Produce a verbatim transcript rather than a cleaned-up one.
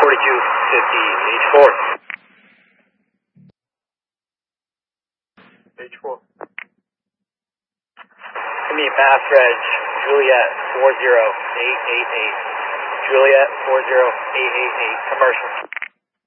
forty-two fifty, H four. H four. Give me Mass Reg, Juliet four zero eight eight eight. Juliet four zero eight eight eight, commercial.